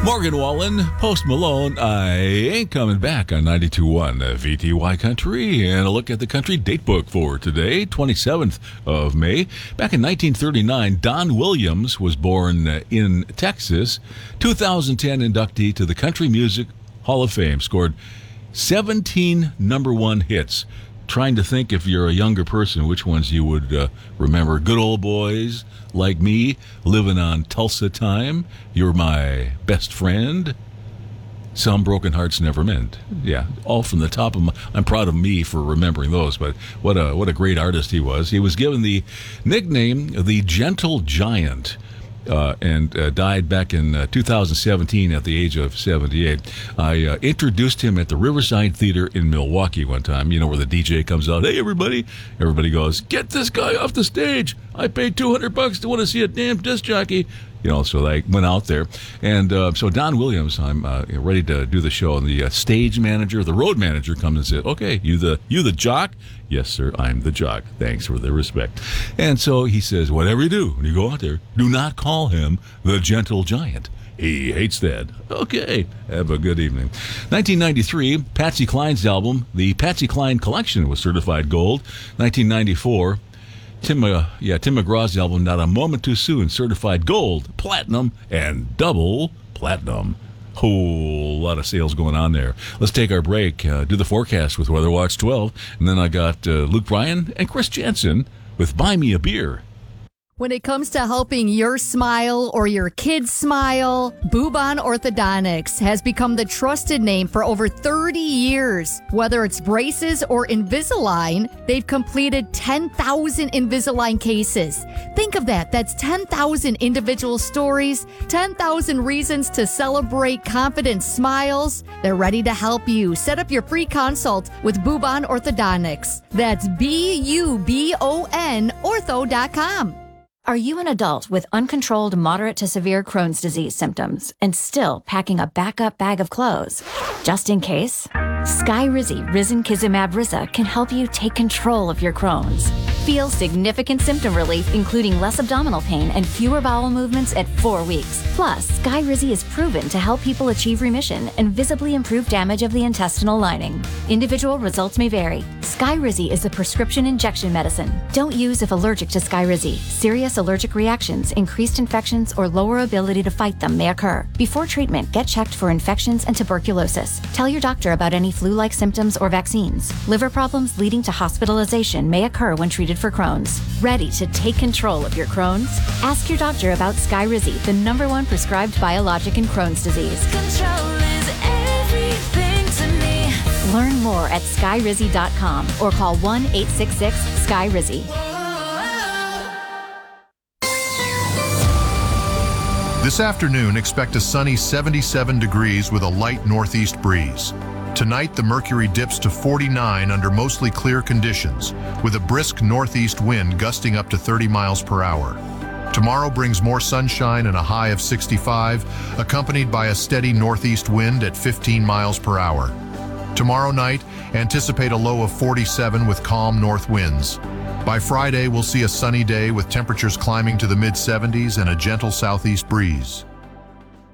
Morgan Wallen, Post Malone, I Ain't Coming Back on 92.1 VTY Country. And a look at the country date book for today, 27th of May. Back in 1939, Don Williams was born in Texas. 2010 inductee to the Country Music Hall of Fame. Scored 17 number one hits. Trying to think, if you're a younger person, which ones you would remember. Good Old Boys, Like Me, Living on Tulsa Time, You're My Best Friend, Some Broken Hearts Never Mend. Yeah, all from the top of my... I'm proud of me for remembering those, but what a great artist he was. He was given the nickname the Gentle Giant. And died back in 2017 at the age of 78. I introduced him at the Riverside Theater in Milwaukee one time, you know, where the DJ comes out, hey, everybody. Everybody goes, get this guy off the stage. I paid $200 to want to see a damn disc jockey. You know, so I went out there. And so Don Williams, I'm ready to do the show. And the stage manager, the road manager comes and says, okay, you the jock? Yes, sir, I'm the jock. Thanks for the respect. And so he says, whatever you do when you go out there, do not call him the Gentle Giant. He hates that. Okay, have a good evening. 1993, Patsy Cline's album, the Patsy Cline Collection, was certified gold. 1994, Tim McGraw's album, Not a Moment Too Soon, certified gold, platinum, and double platinum. Whole lot of sales going on there. Let's take our break, do the forecast with Weather Watch 12, and then I got Luke Bryan and Chris Jansen with Buy Me a Beer. When it comes to helping your smile or your kids smile, Bubon Orthodontics has become the trusted name for over 30 years. Whether it's braces or Invisalign, they've completed 10,000 Invisalign cases. Think of that. That's 10,000 individual stories, 10,000 reasons to celebrate confident smiles. They're ready to help you. Set up your free consult with Bubon Orthodontics. That's BUBON ortho.com. Are you an adult with uncontrolled moderate to severe Crohn's disease symptoms and still packing a backup bag of clothes? Just in case, Skyrizi Risankizumab Riza can help you take control of your Crohn's. Feel significant symptom relief, including less abdominal pain and fewer bowel movements at 4 weeks. Plus, Skyrizi is proven to help people achieve remission and visibly improve damage of the intestinal lining. Individual results may vary. Skyrizi is a prescription injection medicine. Don't use if allergic to Skyrizi. Serious allergic reactions, increased infections, or lower ability to fight them may occur. Before treatment, get checked for infections and tuberculosis. Tell your doctor about any flu-like symptoms or vaccines. Liver problems leading to hospitalization may occur when treated for Crohn's. Ready to take control of your Crohn's? Ask your doctor about Skyrizi, the #1 prescribed biologic in Crohn's disease. Control is everything to me. Learn more at skyrizi.com or call 1-866-SKYRIZI. This afternoon, expect a sunny 77 degrees with a light northeast breeze. Tonight, the mercury dips to 49 under mostly clear conditions, with a brisk northeast wind gusting up to 30 miles per hour. Tomorrow brings more sunshine and a high of 65, accompanied by a steady northeast wind at 15 miles per hour. Tomorrow night, anticipate a low of 47 with calm north winds. By Friday, we'll see a sunny day with temperatures climbing to the mid-70s and a gentle southeast breeze.